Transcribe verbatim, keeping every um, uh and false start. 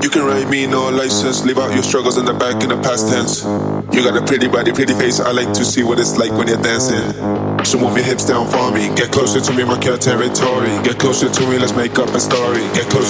You can write me no license, leave out your struggles in the back in the past tense. You got a pretty body, pretty face, I like to see what it's like when you're dancing. So move your hips down for me, get closer to me, mark your territory. Get closer to me, let's make up a story. Get closer